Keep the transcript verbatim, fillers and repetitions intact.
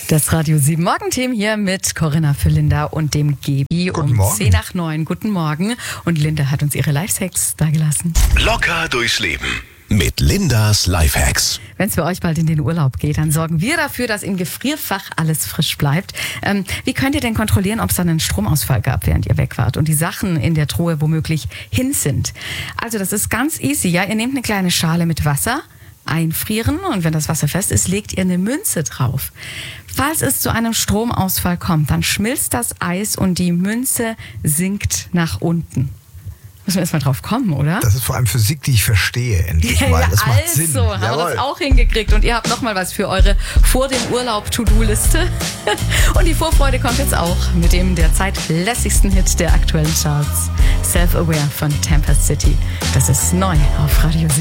Das Radio sieben Morgenteam hier mit Corinna für Linda und dem Gebi Guten um Morgen. zehn nach neun. Guten Morgen. Und Linda hat uns ihre Lifehacks dagelassen. Locker durchs Leben mit Lindas Lifehacks. Wenn es für euch bald in den Urlaub geht, dann sorgen wir dafür, dass im Gefrierfach alles frisch bleibt. Ähm, wie könnt ihr denn kontrollieren, ob es dann einen Stromausfall gab, während ihr weg wart und die Sachen in der Truhe womöglich hin sind? Also das ist ganz easy. Ja, ihr nehmt eine kleine Schale mit Wasser, einfrieren und wenn das Wasser fest ist, legt ihr eine Münze drauf. Falls es zu einem Stromausfall kommt, dann schmilzt das Eis und die Münze sinkt nach unten. Müssen wir erst mal drauf kommen, oder? Das ist vor allem Physik, die ich verstehe, endlich Ja, mal. ja, Das macht also Sinn. haben wir Jawohl. das auch hingekriegt. Und ihr habt nochmal was für eure vor dem Urlaub To-Do-Liste. Und die Vorfreude kommt jetzt auch mit dem derzeit lässigsten Hit der aktuellen Charts. Self-Aware von Tempest City. Das ist neu auf Radio sieben.